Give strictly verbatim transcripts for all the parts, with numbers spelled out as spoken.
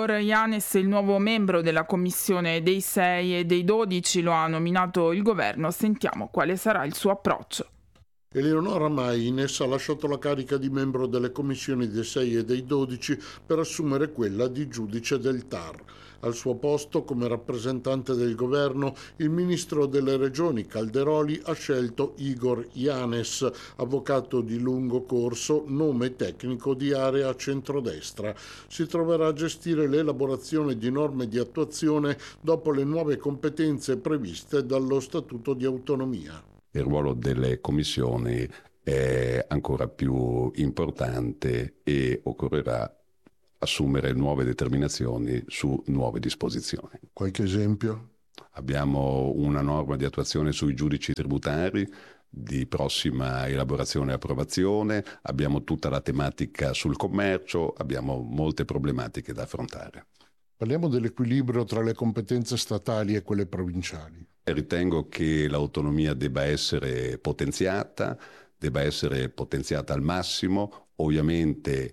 Igor Yanes è il nuovo membro della commissione dei sei e dei dodici, lo ha nominato il governo. Sentiamo quale sarà il suo approccio. Eleonora Maines ha lasciato la carica di membro delle commissioni dei sei e dei dodici per assumere quella di giudice del T A R. Al suo posto, come rappresentante del governo, il ministro delle regioni Calderoli ha scelto Igor Yanes, avvocato di lungo corso, nome tecnico di area centrodestra. Si troverà a gestire l'elaborazione di norme di attuazione dopo le nuove competenze previste dallo Statuto di autonomia. Il ruolo delle commissioni è ancora più importante e occorrerà assumere nuove determinazioni su nuove disposizioni. Qualche esempio? Abbiamo una norma di attuazione sui giudici tributari di prossima elaborazione e approvazione, abbiamo tutta la tematica sul commercio, abbiamo molte problematiche da affrontare. Parliamo dell'equilibrio tra le competenze statali e quelle provinciali. Ritengo che l'autonomia debba essere potenziata, debba essere potenziata al massimo, ovviamente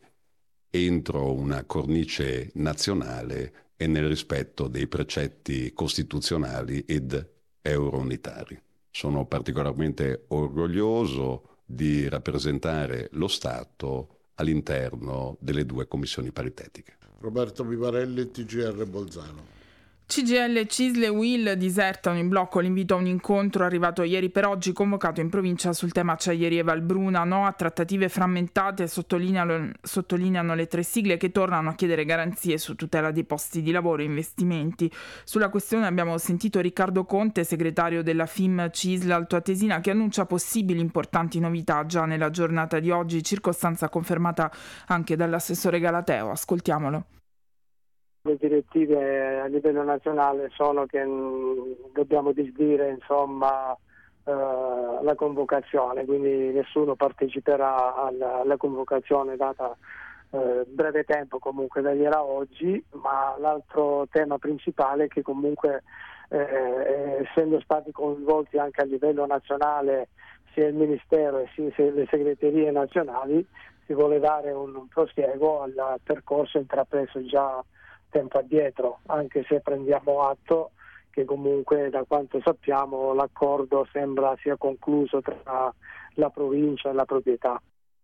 entro una cornice nazionale e nel rispetto dei precetti costituzionali ed eurounitari. Sono particolarmente orgoglioso di rappresentare lo Stato all'interno delle due commissioni paritetiche. Roberto Vivarelli, T G R Bolzano. C G I L, C I S L e U I L disertano in blocco l'invito a un incontro arrivato ieri per oggi, convocato in provincia sul tema Acciaierie Valbruna. No a trattative frammentate, sottolineano, sottolineano le tre sigle che tornano a chiedere garanzie su tutela dei posti di lavoro e investimenti. Sulla questione abbiamo sentito Riccardo Conte, segretario della F I M C I S L altoatesina, che annuncia possibili importanti novità già nella giornata di oggi, circostanza confermata anche dall'assessore Galateo. Ascoltiamolo. Le direttive a livello nazionale sono che mh, dobbiamo disdire insomma eh, la convocazione, quindi nessuno parteciperà alla, alla convocazione data eh, breve tempo comunque da ieri a oggi, ma l'altro tema principale è che comunque eh, essendo stati coinvolti anche a livello nazionale sia il Ministero e sia le segreterie nazionali, si vuole dare un, un prosieguo al percorso intrapreso già tempo addietro, anche se prendiamo atto che comunque da quanto sappiamo l'accordo sembra sia concluso tra la provincia e la proprietà.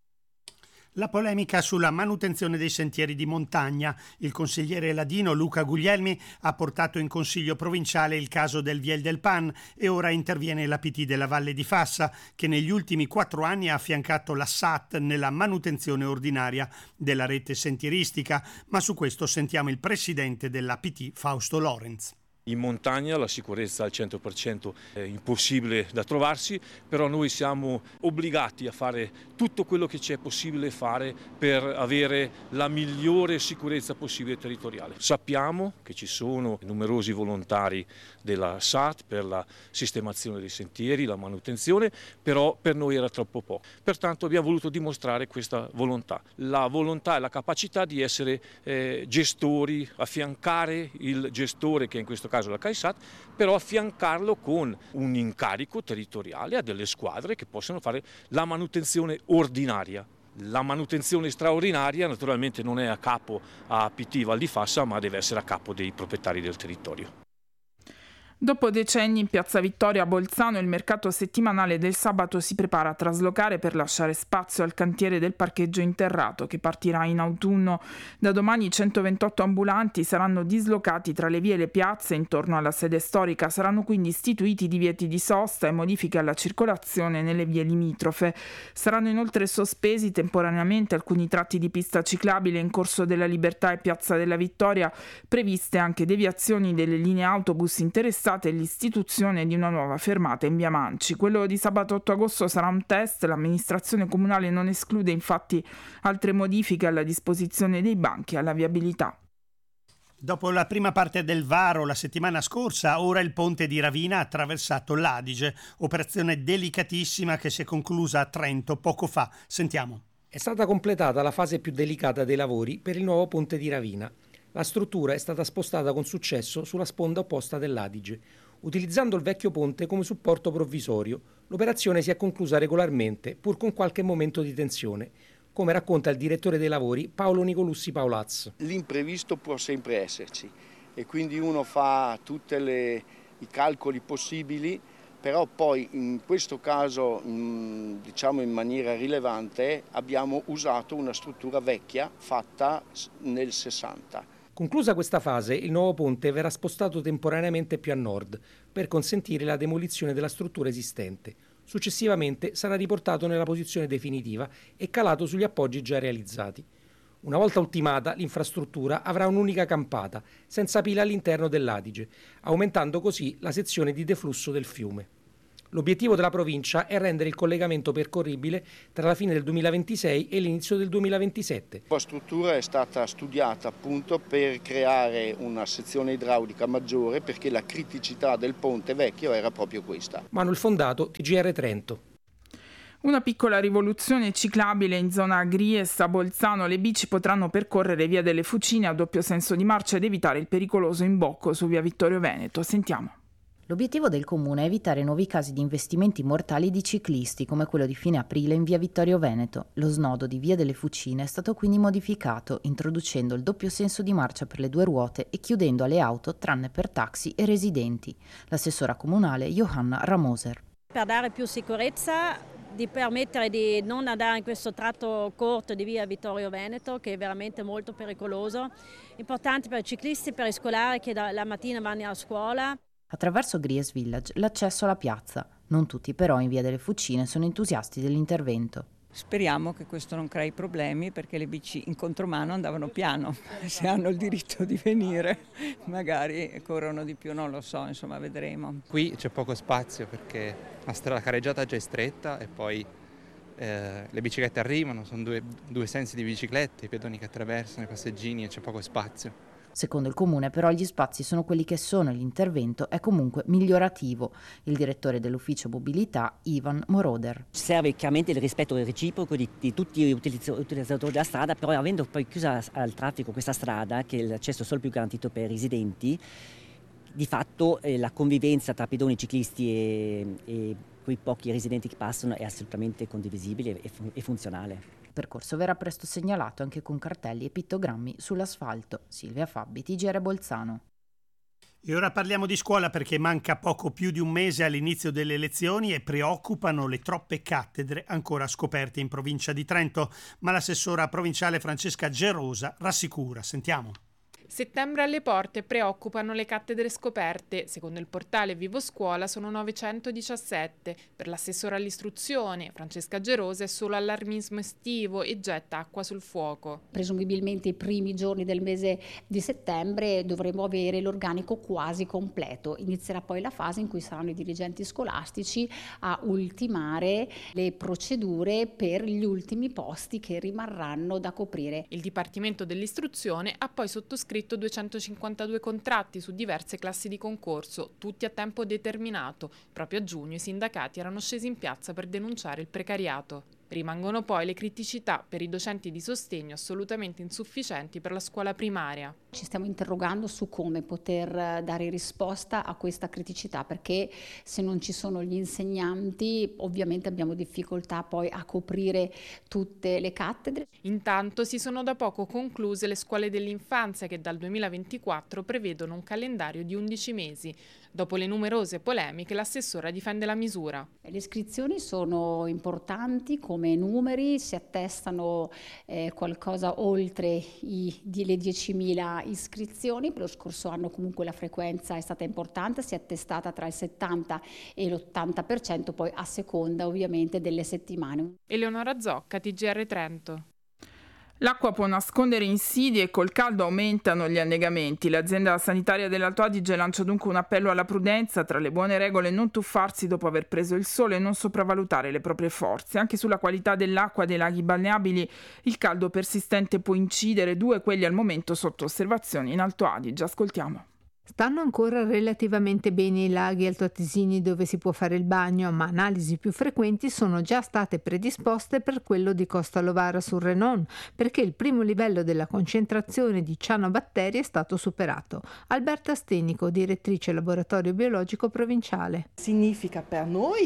La polemica sulla manutenzione dei sentieri di montagna. Il consigliere ladino Luca Guglielmi ha portato in consiglio provinciale il caso del Viel del Pan e ora interviene l'A P T della Valle di Fassa, che negli ultimi quattro anni ha affiancato la S A T nella manutenzione ordinaria della rete sentieristica, ma su questo sentiamo il presidente dell'A P T, Fausto Lorenz. In montagna la sicurezza al cento per cento è impossibile da trovarsi, però noi siamo obbligati a fare tutto quello che c'è possibile fare per avere la migliore sicurezza possibile territoriale. Sappiamo che ci sono numerosi volontari della S A T per la sistemazione dei sentieri, la manutenzione, però per noi era troppo poco. Pertanto abbiamo voluto dimostrare questa volontà, la volontà e la capacità di essere eh, gestori, affiancare il gestore, che in questo caso la CAISAT, però affiancarlo con un incarico territoriale a delle squadre che possono fare la manutenzione ordinaria. La manutenzione straordinaria naturalmente non è a capo a A P T Val di Fassa, ma deve essere a capo dei proprietari del territorio. Dopo decenni in Piazza Vittoria a Bolzano, il mercato settimanale del sabato si prepara a traslocare per lasciare spazio al cantiere del parcheggio interrato che partirà in autunno. Da domani centoventotto ambulanti saranno dislocati tra le vie e le piazze intorno alla sede storica. Saranno quindi istituiti divieti di sosta e modifiche alla circolazione nelle vie limitrofe. Saranno inoltre sospesi temporaneamente alcuni tratti di pista ciclabile in Corso della Libertà e Piazza della Vittoria, previste anche deviazioni delle linee autobus interessate e l'istituzione di una nuova fermata in via Manci. Quello di sabato otto agosto sarà un test, l'amministrazione comunale non esclude infatti altre modifiche alla disposizione dei banchi e alla viabilità. Dopo la prima parte del varo la settimana scorsa, ora il ponte di Ravina ha attraversato l'Adige, operazione delicatissima che si è conclusa a Trento poco fa. Sentiamo. È stata completata la fase più delicata dei lavori per il nuovo ponte di Ravina. La struttura è stata spostata con successo sulla sponda opposta dell'Adige. Utilizzando il vecchio ponte come supporto provvisorio, l'operazione si è conclusa regolarmente, pur con qualche momento di tensione. come racconta il direttore dei lavori Paolo Nicolussi Paolaz. L'imprevisto può sempre esserci e quindi uno fa tutti i calcoli possibili, però poi in questo caso, diciamo in maniera rilevante, abbiamo usato una struttura vecchia fatta nel sessanta. Conclusa questa fase, il nuovo ponte verrà spostato temporaneamente più a nord per consentire la demolizione della struttura esistente. Successivamente sarà riportato nella posizione definitiva e calato sugli appoggi già realizzati. Una volta ultimata, l'infrastruttura avrà un'unica campata, senza pila all'interno dell'Adige, aumentando così la sezione di deflusso del fiume. L'obiettivo della provincia è rendere il collegamento percorribile tra la fine del duemilaventisei e l'inizio del duemilaventisette. La struttura è stata studiata appunto per creare una sezione idraulica maggiore, perché la criticità del ponte vecchio era proprio questa. Manuel Fondato, T G R Trento. Una piccola rivoluzione ciclabile in zona Gries a Bolzano. Le bici potranno percorrere via delle Fucine a doppio senso di marcia ed evitare il pericoloso imbocco su via Vittorio Veneto. Sentiamo. L'obiettivo del comune è evitare nuovi casi di investimenti mortali di ciclisti come quello di fine aprile in via Vittorio Veneto. Lo snodo di via delle Fucine è stato quindi modificato, introducendo il doppio senso di marcia per le due ruote e chiudendo alle auto tranne per taxi e residenti. L'assessora comunale Johanna Ramoser. Per dare più sicurezza, di permettere di non andare in questo tratto corto di via Vittorio Veneto, che è veramente molto pericoloso, importante per i ciclisti, per i scolari che la mattina vanno a scuola. Attraverso Gries Village l'accesso alla piazza. Non tutti però in via delle Fucine sono entusiasti dell'intervento. Speriamo che questo non crei problemi, perché le bici in contromano andavano piano. Se hanno il diritto di venire magari corrono di più, non lo so, insomma vedremo. Qui c'è poco spazio perché la strada carreggiata già è stretta e poi eh, le biciclette arrivano, sono due, due sensi di biciclette, i pedoni che attraversano, i passeggini, e c'è poco spazio. Secondo il comune però gli spazi sono quelli che sono e l'intervento è comunque migliorativo. Il direttore dell'ufficio mobilità Ivan Moroder. Serve chiaramente il rispetto reciproco di, di tutti gli utilizzatori della strada, però avendo poi chiusa al traffico questa strada, che l'accesso è solo più garantito per i residenti, di fatto eh, la convivenza tra pedoni, ciclisti e, e quei pochi residenti che passano è assolutamente condivisibile e, e funzionale. Il percorso verrà presto segnalato anche con cartelli e pittogrammi sull'asfalto. Silvia Fabbi, T G R Bolzano. E ora parliamo di scuola, perché manca poco più di un mese all'inizio delle lezioni e preoccupano le troppe cattedre ancora scoperte in provincia di Trento. Ma l'assessora provinciale Francesca Gerosa rassicura. Sentiamo. Settembre alle porte, preoccupano le cattedre scoperte. Secondo il portale Vivo Scuola sono novecentodiciassette. Per l'assessora all'istruzione, Francesca Gerosa, è solo allarmismo estivo e getta acqua sul fuoco. Presumibilmente i primi giorni del mese di settembre dovremo avere l'organico quasi completo. Inizierà poi la fase in cui saranno i dirigenti scolastici a ultimare le procedure per gli ultimi posti che rimarranno da coprire. Il Dipartimento dell'Istruzione ha poi sottoscritto duecentocinquantadue contratti su diverse classi di concorso, tutti a tempo determinato. Proprio a giugno i sindacati erano scesi in piazza per denunciare il precariato. Rimangono poi le criticità per i docenti di sostegno assolutamente insufficienti per la scuola primaria. Ci stiamo interrogando su come poter dare risposta a questa criticità, perché se non ci sono gli insegnanti ovviamente abbiamo difficoltà poi a coprire tutte le cattedre. Intanto si sono da poco concluse le scuole dell'infanzia, che dal duemilaventiquattro prevedono un calendario di undici mesi. Dopo le numerose polemiche, l'assessora difende la misura. Le iscrizioni sono importanti come numeri, si attestano eh, qualcosa oltre i, di, le diecimila iscrizioni. Per lo scorso anno comunque la frequenza è stata importante, si è attestata tra il settanta e l'ottanta per cento, poi a seconda ovviamente delle settimane. Eleonora Zocca, T G R Trento. L'acqua può nascondere insidie e col caldo aumentano gli annegamenti. L'azienda sanitaria dell'Alto Adige lancia dunque un appello alla prudenza. Tra le buone regole, non tuffarsi dopo aver preso il sole e non sopravvalutare le proprie forze. Anche sulla qualità dell'acqua dei laghi balneabili il caldo persistente può incidere, due quelli al momento sotto osservazione in Alto Adige. Ascoltiamo. Stanno ancora relativamente bene i laghi altoatesini dove si può fare il bagno, ma analisi più frequenti sono già state predisposte per quello di Costa Lovara sul Renon, perché il primo livello della concentrazione di cianobatteri è stato superato. Alberta Stenico, direttrice laboratorio biologico provinciale. Significa per noi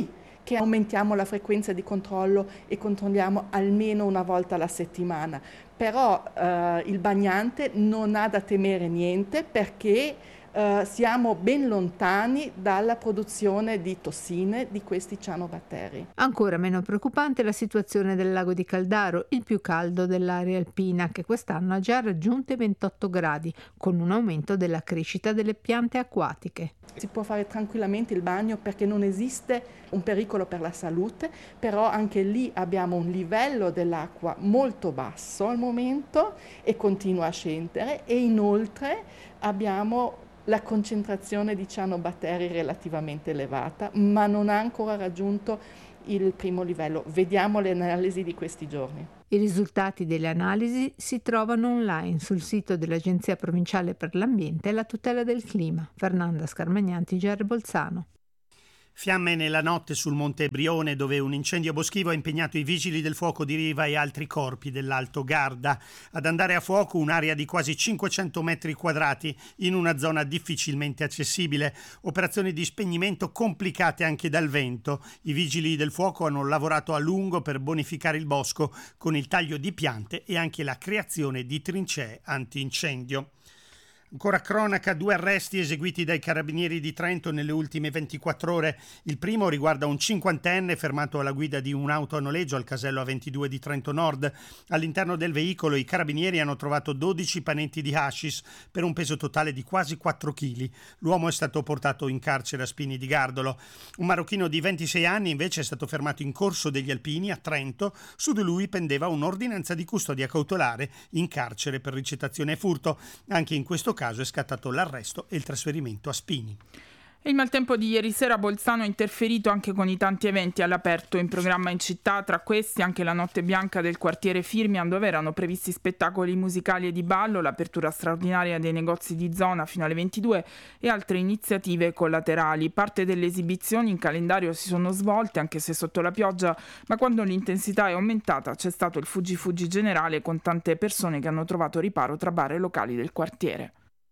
che aumentiamo la frequenza di controllo e controlliamo almeno una volta alla settimana. Però eh, il bagnante non ha da temere niente perché Uh, siamo ben lontani dalla produzione di tossine di questi cianobatteri. Ancora meno preoccupante è la situazione del lago di Caldaro, il più caldo dell'area alpina, che quest'anno ha già raggiunto i ventotto gradi, con un aumento della crescita delle piante acquatiche. Si può fare tranquillamente il bagno perché non esiste un pericolo per la salute, però anche lì abbiamo un livello dell'acqua molto basso al momento e continua a scendere, e inoltre abbiamo la concentrazione di cianobatteri relativamente elevata, ma non ha ancora raggiunto il primo livello. Vediamo le analisi di questi giorni. I risultati delle analisi si trovano online sul sito dell'Agenzia Provinciale per l'Ambiente e la Tutela del Clima. Fernanda Scarmagnanti, G R Bolzano. Fiamme nella notte sul Monte Brione, dove un incendio boschivo ha impegnato i vigili del fuoco di Riva e altri corpi dell'Alto Garda. Ad andare a fuoco un'area di quasi cinquecento metri quadrati in una zona difficilmente accessibile. Operazioni di spegnimento complicate anche dal vento. I vigili del fuoco hanno lavorato a lungo per bonificare il bosco con il taglio di piante e anche la creazione di trincee antincendio. Ancora cronaca, due arresti eseguiti dai carabinieri di Trento nelle ultime ventiquattro ore. Il primo riguarda un cinquantenne fermato alla guida di un'auto a noleggio al casello A ventidue di Trento Nord. All'interno del veicolo i carabinieri hanno trovato dodici panetti di hashish per un peso totale di quasi quattro chili. L'uomo è stato portato in carcere a Spini di Gardolo. Un marocchino di ventisei anni invece è stato fermato in Corso degli Alpini a Trento. Su di lui pendeva un'ordinanza di custodia cautelare in carcere per ricettazione e furto. Anche in questo caso è scattato l'arresto e il trasferimento a Spini. Il maltempo di ieri sera a Bolzano ha interferito anche con i tanti eventi all'aperto in programma in città, tra questi anche la Notte Bianca del quartiere Firmian, dove erano previsti spettacoli musicali e di ballo, l'apertura straordinaria dei negozi di zona fino alle ventidue e altre iniziative collaterali. Parte delle esibizioni in calendario si sono svolte anche se sotto la pioggia, ma quando l'intensità è aumentata c'è stato il fuggi-fuggi generale con tante persone che hanno trovato riparo tra bar e locali del quartiere.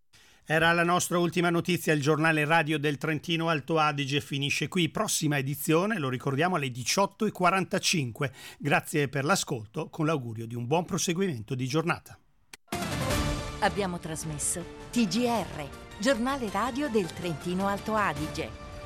Era la nostra ultima notizia, il giornale radio del Trentino Alto Adige finisce qui. Prossima edizione, lo ricordiamo, alle diciotto e quarantacinque. Grazie per l'ascolto, con l'augurio di un buon proseguimento di giornata. Abbiamo trasmesso T G R, giornale radio del Trentino Alto Adige.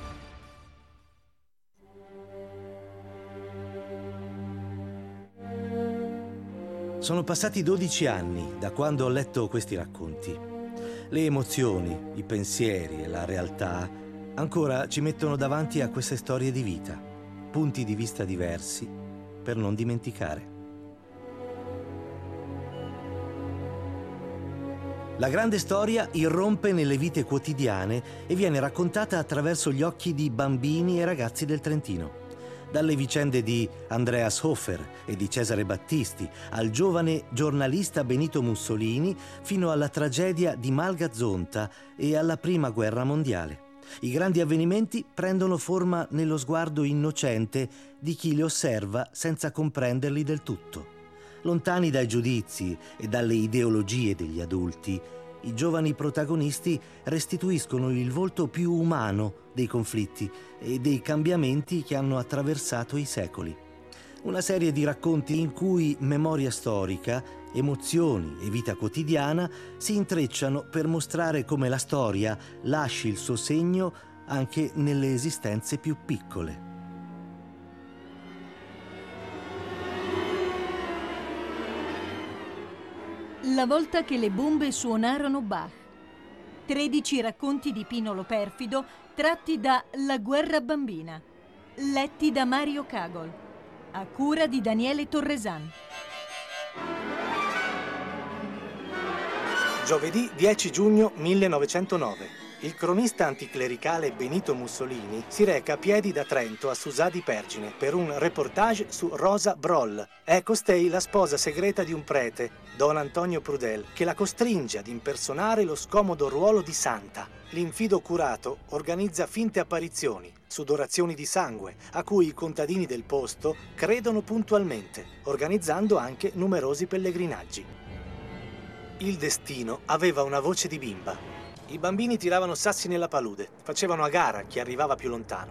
Sono passati dodici anni da quando ho letto questi racconti. Le emozioni, i pensieri e la realtà ancora ci mettono davanti a queste storie di vita, punti di vista diversi per non dimenticare. La grande storia irrompe nelle vite quotidiane e viene raccontata attraverso gli occhi di bambini e ragazzi del Trentino. Dalle vicende di Andreas Hofer e di Cesare Battisti al giovane giornalista Benito Mussolini fino alla tragedia di Malgazonta e alla Prima Guerra Mondiale. I grandi avvenimenti prendono forma nello sguardo innocente di chi li osserva senza comprenderli del tutto. Lontani dai giudizi e dalle ideologie degli adulti, i giovani protagonisti restituiscono il volto più umano dei conflitti e dei cambiamenti che hanno attraversato i secoli. Una serie di racconti in cui memoria storica, emozioni e vita quotidiana si intrecciano per mostrare come la storia lasci il suo segno anche nelle esistenze più piccole. La volta che le bombe suonarono Bach. tredici racconti di Pino Perfido tratti da La guerra bambina, letti da Mario Cagol, a cura di Daniele Torresan. Giovedì dieci giugno millenovecentonove. Il cronista anticlericale Benito Mussolini si reca a piedi da Trento a Susà di Pergine per un reportage su Rosa Broll. È costei la sposa segreta di un prete, Don Antonio Prudel, che la costringe ad impersonare lo scomodo ruolo di santa. L'infido curato organizza finte apparizioni, sudorazioni di sangue, a cui i contadini del posto credono puntualmente, organizzando anche numerosi pellegrinaggi. Il destino aveva una voce di bimba. I bambini tiravano sassi nella palude, facevano a gara chi arrivava più lontano.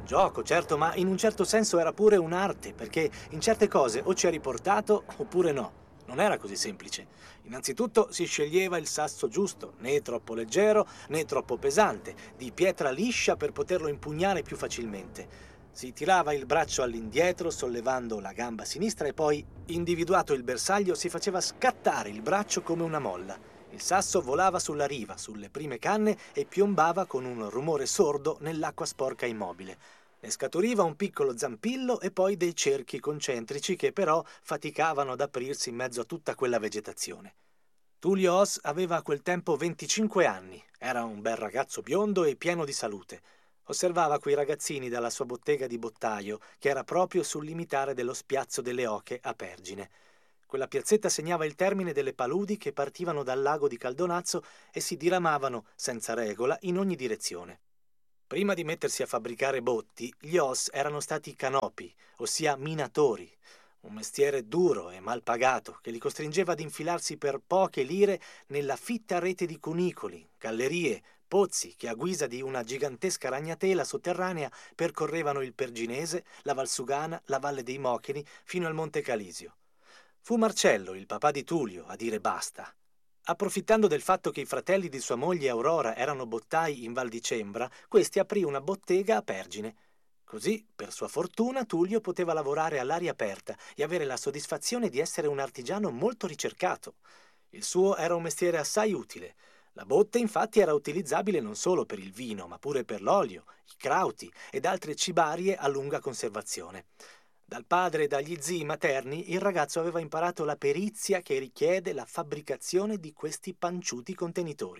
Gioco, certo, ma in un certo senso era pure un'arte, perché in certe cose o ci eri portato oppure no. Non era così semplice. Innanzitutto si sceglieva il sasso giusto, né troppo leggero né troppo pesante, di pietra liscia per poterlo impugnare più facilmente. Si tirava il braccio all'indietro sollevando la gamba sinistra e poi, individuato il bersaglio, si faceva scattare il braccio come una molla. Il sasso volava sulla riva, sulle prime canne e piombava con un rumore sordo nell'acqua sporca immobile. Ne scaturiva un piccolo zampillo e poi dei cerchi concentrici che però faticavano ad aprirsi in mezzo a tutta quella vegetazione. Tullio Oss aveva a quel tempo venticinque anni, era un bel ragazzo biondo e pieno di salute. Osservava quei ragazzini dalla sua bottega di bottaio, che era proprio sul limitare dello spiazzo delle Oche a Pergine. Quella piazzetta segnava il termine delle paludi che partivano dal lago di Caldonazzo e si diramavano, senza regola, in ogni direzione. Prima di mettersi a fabbricare botti, gli Oss erano stati canopi, ossia minatori, un mestiere duro e mal pagato che li costringeva ad infilarsi per poche lire nella fitta rete di cunicoli, gallerie, pozzi che a guisa di una gigantesca ragnatela sotterranea percorrevano il Perginese, la Valsugana, la Valle dei Mocheni fino al Monte Calisio. Fu Marcello, il papà di Tullio, a dire basta. Approfittando del fatto che i fratelli di sua moglie Aurora erano bottai in Val di Cembra, questi aprì una bottega a Pergine. Così, per sua fortuna, Tullio poteva lavorare all'aria aperta e avere la soddisfazione di essere un artigiano molto ricercato. Il suo era un mestiere assai utile. La botte, infatti, era utilizzabile non solo per il vino, ma pure per l'olio, i crauti ed altre cibarie a lunga conservazione. Dal padre e dagli zii materni il ragazzo aveva imparato la perizia che richiede la fabbricazione di questi panciuti contenitori.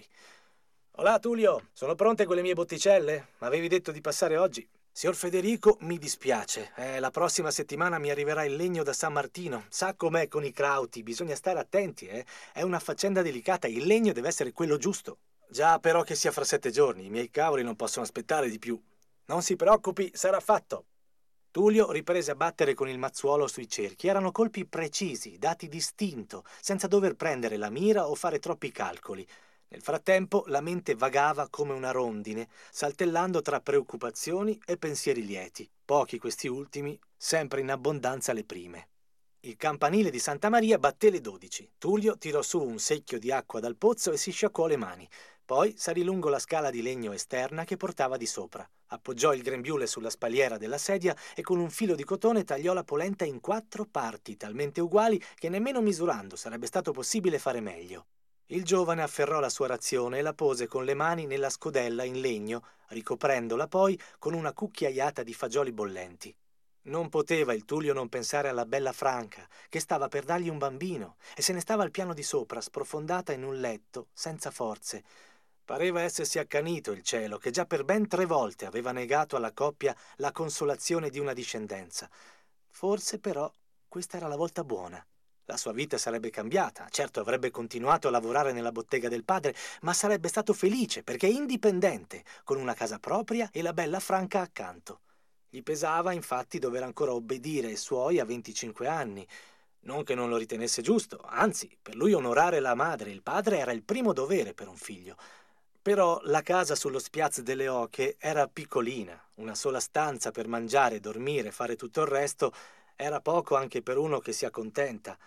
«Olà, Tullio, sono pronte quelle mie botticelle? M'avevi detto di passare oggi?» «Signor Federico, mi dispiace. Eh, la prossima settimana mi arriverà il legno da San Martino. Sa com'è con i crauti, bisogna stare attenti, eh. È una faccenda delicata, il legno deve essere quello giusto». «Già, però che sia fra sette giorni, i miei cavoli non possono aspettare di più». «Non si preoccupi, sarà fatto». Tullio riprese a battere con il mazzuolo sui cerchi. Erano colpi precisi, dati d'istinto, senza dover prendere la mira o fare troppi calcoli. Nel frattempo la mente vagava come una rondine, saltellando tra preoccupazioni e pensieri lieti, pochi questi ultimi, sempre in abbondanza le prime. Il campanile di Santa Maria batté le dodici. Tullio tirò su un secchio di acqua dal pozzo e si sciacquò le mani. Poi salì lungo la scala di legno esterna che portava di sopra. Appoggiò il grembiule sulla spalliera della sedia e con un filo di cotone tagliò la polenta in quattro parti talmente uguali che nemmeno misurando sarebbe stato possibile fare meglio. Il giovane afferrò la sua razione e la pose con le mani nella scodella in legno, ricoprendola poi con una cucchiaiata di fagioli bollenti. Non poteva il Tullio non pensare alla bella Franca, che stava per dargli un bambino, e se ne stava al piano di sopra, sprofondata in un letto, senza forze. Pareva essersi accanito il cielo, che già per ben tre volte aveva negato alla coppia la consolazione di una discendenza. Forse però questa era la volta buona. La sua vita sarebbe cambiata, certo avrebbe continuato a lavorare nella bottega del padre, ma sarebbe stato felice perché indipendente, con una casa propria e la bella Franca accanto. Gli pesava infatti dover ancora obbedire ai suoi a venticinque anni. Non che non lo ritenesse giusto, anzi, per lui onorare la madre e il padre era il primo dovere per un figlio. Però la casa sullo Spiaz delle Oche era piccolina, una sola stanza per mangiare, dormire, fare tutto il resto, era poco anche per uno che si accontenta.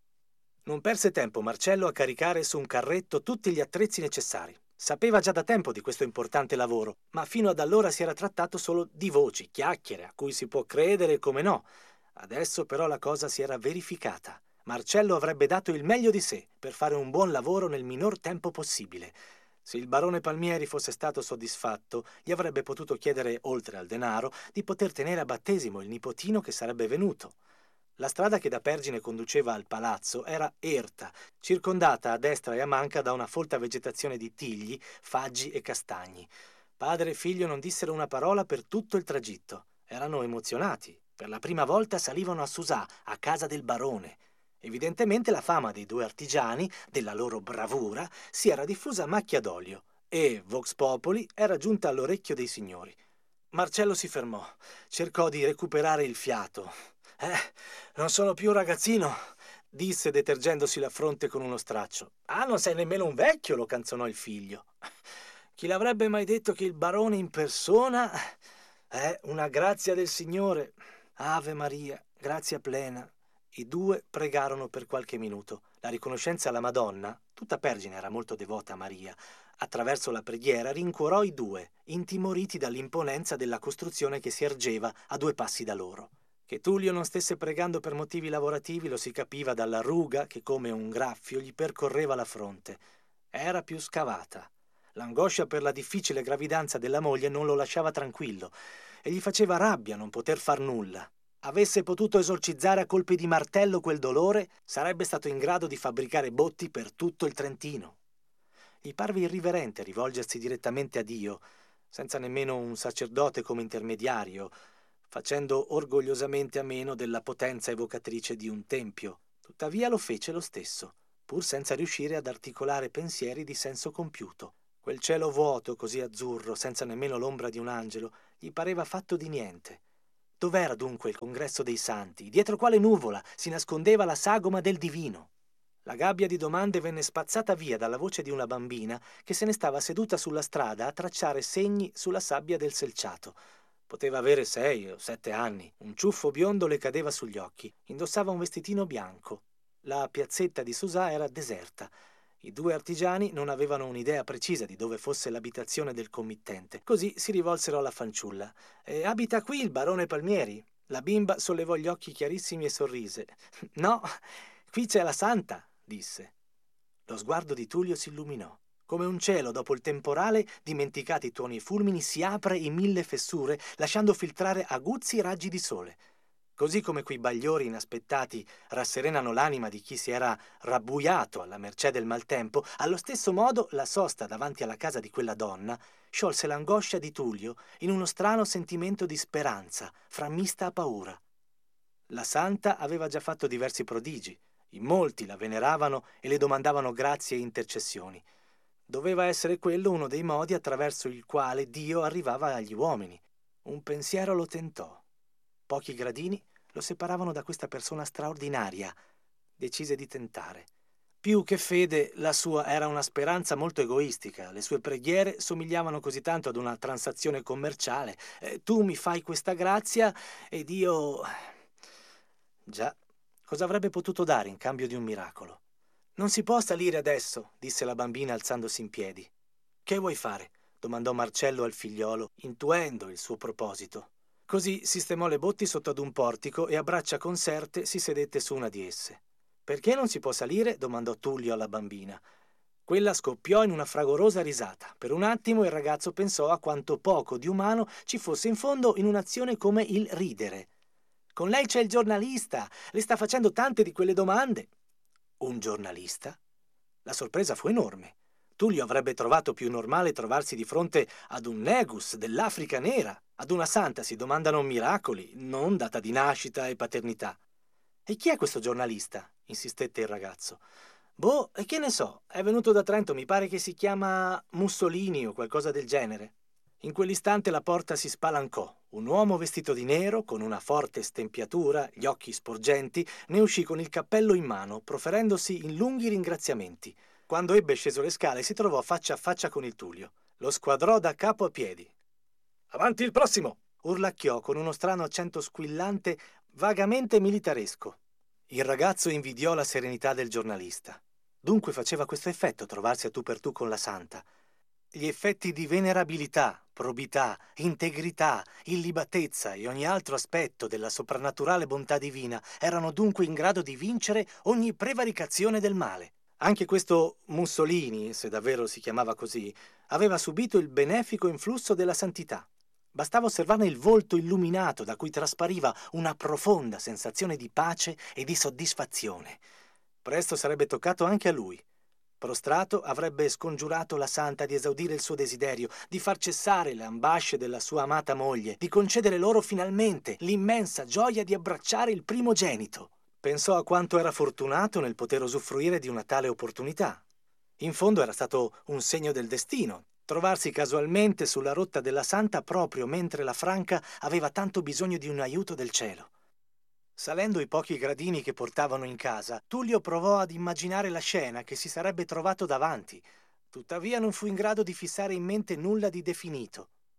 Non perse tempo Marcello a caricare su un carretto tutti gli attrezzi necessari. Sapeva già da tempo di questo importante lavoro, ma fino ad allora si era trattato solo di voci, chiacchiere, a cui si può credere e come no. Adesso però la cosa si era verificata. Marcello avrebbe dato il meglio di sé per fare un buon lavoro nel minor tempo possibile. Se il barone Palmieri fosse stato soddisfatto, gli avrebbe potuto chiedere, oltre al denaro, di poter tenere a battesimo il nipotino che sarebbe venuto. La strada che da Pergine conduceva al palazzo era erta, circondata a destra e a manca da una folta vegetazione di tigli, faggi e castagni. Padre e figlio non dissero una parola per tutto il tragitto. Erano emozionati. Per la prima volta salivano a Susà, a casa del barone. Evidentemente la fama dei due artigiani, della loro bravura, si era diffusa a macchia d'olio e, vox populi, era giunta all'orecchio dei signori. Marcello si fermò, cercò di recuperare il fiato. «Eh, non sono più un ragazzino», disse detergendosi la fronte con uno straccio. «Ah, non sei nemmeno un vecchio», lo canzonò il figlio. «Chi l'avrebbe mai detto che il barone in persona...» È una grazia del Signore. Ave Maria, grazia plena. I due pregarono per qualche minuto. La riconoscenza alla Madonna, tutta Pergine era molto devota a Maria, attraverso la preghiera rincuorò i due, intimoriti dall'imponenza della costruzione che si ergeva a due passi da loro. Che Tullio non stesse pregando per motivi lavorativi lo si capiva dalla ruga che come un graffio gli percorreva la fronte. Era più scavata. L'angoscia per la difficile gravidanza della moglie non lo lasciava tranquillo e gli faceva rabbia non poter far nulla. Avesse potuto esorcizzare a colpi di martello quel dolore, sarebbe stato in grado di fabbricare botti per tutto il Trentino. Gli parve irriverente rivolgersi direttamente a Dio, senza nemmeno un sacerdote come intermediario, facendo orgogliosamente a meno della potenza evocatrice di un tempio. Tuttavia lo fece lo stesso, pur senza riuscire ad articolare pensieri di senso compiuto. Quel cielo vuoto, così azzurro, senza nemmeno l'ombra di un angelo, gli pareva fatto di niente. Dov'era dunque il congresso dei santi? Dietro quale nuvola si nascondeva la sagoma del divino? La gabbia di domande venne spazzata via dalla voce di una bambina che se ne stava seduta sulla strada a tracciare segni sulla sabbia del selciato. Poteva avere sei o sette anni. Un ciuffo biondo le cadeva sugli occhi. Indossava un vestitino bianco. La piazzetta di Susà era deserta. I due artigiani non avevano un'idea precisa di dove fosse l'abitazione del committente. Così si rivolsero alla fanciulla. «E abita qui il barone Palmieri?» La bimba sollevò gli occhi chiarissimi e sorrise. «No, qui c'è la santa», disse. Lo sguardo di Tullio si illuminò. Come un cielo dopo il temporale, dimenticati i tuoni e fulmini, si apre in mille fessure, lasciando filtrare aguzzi raggi di sole. Così come quei bagliori inaspettati rasserenano l'anima di chi si era rabbuiato alla mercé del maltempo, allo stesso modo la sosta davanti alla casa di quella donna sciolse l'angoscia di Tullio in uno strano sentimento di speranza, frammista a paura. La santa aveva già fatto diversi prodigi, in molti la veneravano e le domandavano grazie e intercessioni. Doveva essere quello uno dei modi attraverso il quale Dio arrivava agli uomini. Un pensiero lo tentò. Pochi gradini lo separavano da questa persona straordinaria. Decise di tentare. Più che fede, la sua era una speranza molto egoistica. Le sue preghiere somigliavano così tanto ad una transazione commerciale. Eh, tu mi fai questa grazia ed io... Già, cosa avrebbe potuto dare in cambio di un miracolo? «Non si può salire adesso», disse la bambina alzandosi in piedi. «Che vuoi fare?» domandò Marcello al figliolo, intuendo il suo proposito. Così sistemò le botti sotto ad un portico e a braccia conserte si sedette su una di esse. «Perché non si può salire?» domandò Tullio alla bambina. Quella scoppiò in una fragorosa risata. Per un attimo il ragazzo pensò a quanto poco di umano ci fosse in fondo in un'azione come il ridere. «Con lei c'è il giornalista, le sta facendo tante di quelle domande». Un giornalista? La sorpresa fu enorme. Tullio avrebbe trovato più normale trovarsi di fronte ad un negus dell'Africa nera. Ad una santa si domandano miracoli, non data di nascita e paternità. «E chi è questo giornalista?» insistette il ragazzo. «Boh, e che ne so, è venuto da Trento, mi pare che si chiama Mussolini o qualcosa del genere». In quell'istante la porta si spalancò. Un uomo vestito di nero, con una forte stempiatura, gli occhi sporgenti, ne uscì con il cappello in mano, proferendosi in lunghi ringraziamenti. Quando ebbe sceso le scale si trovò faccia a faccia con il Tullio. Lo squadrò da capo a piedi. «Avanti il prossimo!» urlacchiò con uno strano accento squillante, vagamente militaresco. Il ragazzo invidiò la serenità del giornalista. Dunque faceva questo effetto trovarsi a tu per tu con la santa. Gli effetti di venerabilità, probità, integrità, illibatezza e ogni altro aspetto della soprannaturale bontà divina erano dunque in grado di vincere ogni prevaricazione del male. Anche questo Mussolini, se davvero si chiamava così, aveva subito il benefico influsso della santità. Bastava osservarne il volto illuminato da cui traspariva una profonda sensazione di pace e di soddisfazione. Presto sarebbe toccato anche a lui. Prostrato avrebbe scongiurato la santa di esaudire il suo desiderio, di far cessare le ambasce della sua amata moglie, di concedere loro finalmente l'immensa gioia di abbracciare il primogenito. Pensò a quanto era fortunato nel poter usufruire di una tale opportunità. In fondo era stato un segno del destino, trovarsi casualmente sulla rotta della santa proprio mentre la Franca aveva tanto bisogno di un aiuto del cielo. Salendo i pochi gradini che portavano in casa, Tullio provò ad immaginare la scena che si sarebbe trovato davanti. Tuttavia non fu in grado di fissare in mente nulla di definito.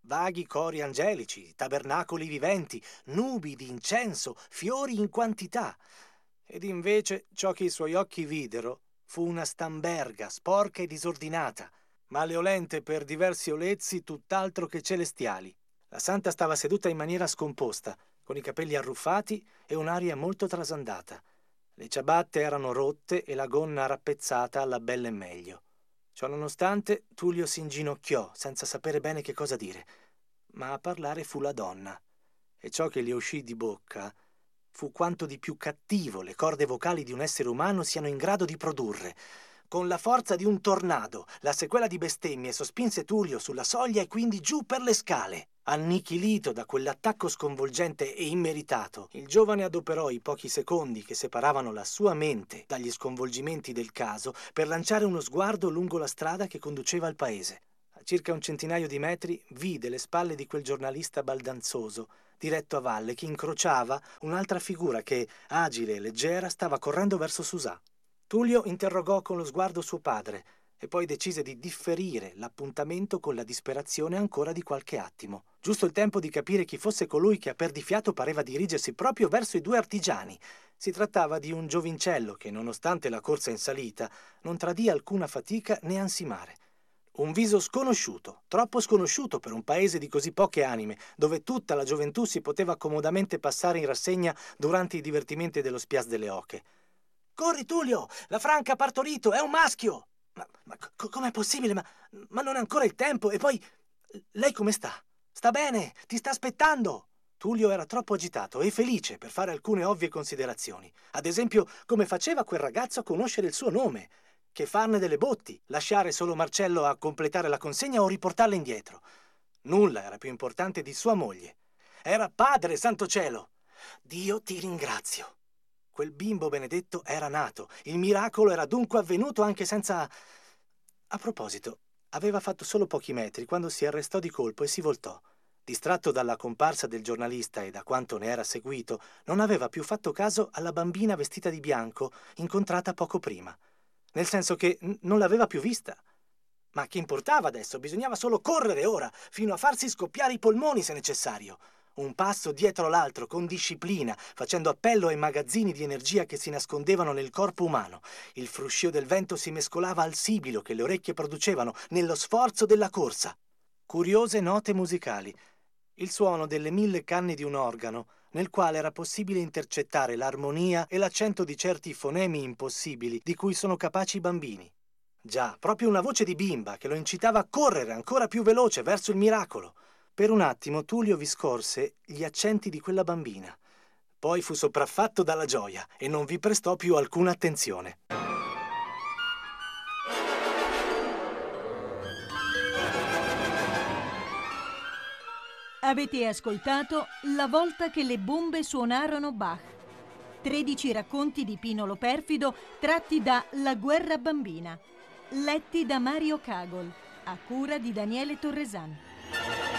Vaghi cori angelici, tabernacoli viventi, nubi di incenso, fiori in quantità. Ed invece ciò che i suoi occhi videro fu una stamberga sporca e disordinata, maleolente per diversi olezzi tutt'altro che celestiali. La santa stava seduta in maniera scomposta, con i capelli arruffati e un'aria molto trasandata. Le ciabatte erano rotte e la gonna rappezzata alla belle meglio. Ciononostante, Tullio si inginocchiò, senza sapere bene che cosa dire. Ma a parlare fu la donna, e ciò che gli uscì di bocca fu quanto di più cattivo le corde vocali di un essere umano siano in grado di produrre. Con la forza di un tornado, la sequela di bestemmie sospinse Tullio sulla soglia e quindi giù per le scale. Annichilito da quell'attacco sconvolgente e immeritato, il giovane adoperò i pochi secondi che separavano la sua mente dagli sconvolgimenti del caso per lanciare uno sguardo lungo la strada che conduceva al paese. A circa un centinaio di metri vide le spalle di quel giornalista baldanzoso, diretto a valle, che incrociava un'altra figura che, agile e leggera, stava correndo verso Susà. Tullio interrogò con lo sguardo suo padre e poi decise di differire l'appuntamento con la disperazione ancora di qualche attimo. Giusto il tempo di capire chi fosse colui che a perdifiato pareva dirigersi proprio verso i due artigiani. Si trattava di un giovincello che, nonostante la corsa in salita, non tradì alcuna fatica né ansimare. Un viso sconosciuto, troppo sconosciuto per un paese di così poche anime, dove tutta la gioventù si poteva comodamente passare in rassegna durante i divertimenti dello Spiaz delle Oche. «Corri, Tullio! La Franca ha partorito! È un maschio!» «Ma, ma co- com'è possibile? Ma, ma non è ancora il tempo! E poi, lei come sta? Sta bene! Ti sta aspettando!» Tullio era troppo agitato e felice per fare alcune ovvie considerazioni. Ad esempio, come faceva quel ragazzo a conoscere il suo nome? Che farne delle botti? Lasciare solo Marcello a completare la consegna o riportarla indietro? Nulla era più importante di sua moglie. Era padre, santo cielo! «Dio ti ringrazio!» Quel bimbo benedetto era nato. Il miracolo era dunque avvenuto anche senza... A proposito, aveva fatto solo pochi metri quando si arrestò di colpo e si voltò. Distratto dalla comparsa del giornalista e da quanto ne era seguito, non aveva più fatto caso alla bambina vestita di bianco incontrata poco prima. Nel senso che n- non l'aveva più vista. Ma che importava adesso? Bisognava solo correre ora, fino a farsi scoppiare i polmoni se necessario. Un passo dietro l'altro, con disciplina, facendo appello ai magazzini di energia che si nascondevano nel corpo umano. Il fruscio del vento si mescolava al sibilo che le orecchie producevano nello sforzo della corsa. Curiose note musicali. Il suono delle mille canne di un organo, nel quale era possibile intercettare l'armonia e l'accento di certi fonemi impossibili di cui sono capaci i bambini. Già, proprio una voce di bimba che lo incitava a correre ancora più veloce verso il miracolo. Per un attimo Tullio vi scorse gli accenti di quella bambina. Poi fu sopraffatto dalla gioia e non vi prestò più alcuna attenzione. Avete ascoltato La volta che le bombe suonarono Bach. tredici racconti di Pino Lo Perfido tratti da La guerra bambina. Letti da Mario Cagol, a cura di Daniele Torresan.